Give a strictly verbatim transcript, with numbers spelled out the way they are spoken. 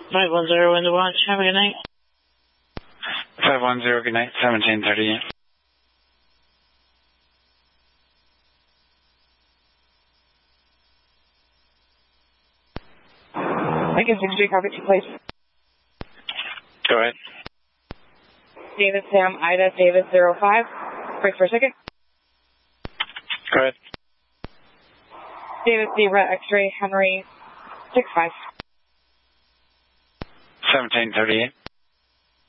five one zero Window Watch. Have a good night. five one zero, good night. seventeen thirty-eight. Lincoln six three, copy two, please. Go ahead. David Sam Ida David zero five. Break for a second. Go ahead. David Zebra X-ray Henry six five. seventeen thirty-eight.